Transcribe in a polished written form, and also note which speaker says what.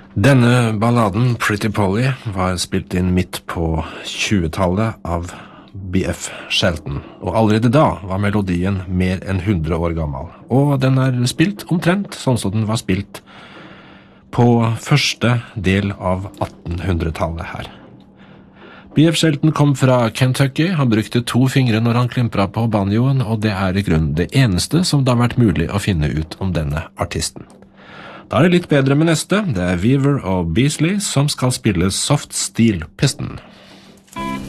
Speaker 1: Denne balladen, Pretty Polly, var spilt inn midt på 20-tallet av B.F. Shelton, og allerede da var melodien mer enn 100 år gammel, og den er spilt omtrent sånn som den var spilt på første del av 1800-tallet her. B.F. Shelton kom fra Kentucky, han brukte 2 fingre når han klimpret på banjoen, og det er i grunnen det eneste som det har vært mulig å finne ut om denne artisten. Da er det litt bedre med neste, det er Weaver og Beasley som skal spille Soft Steel Piston.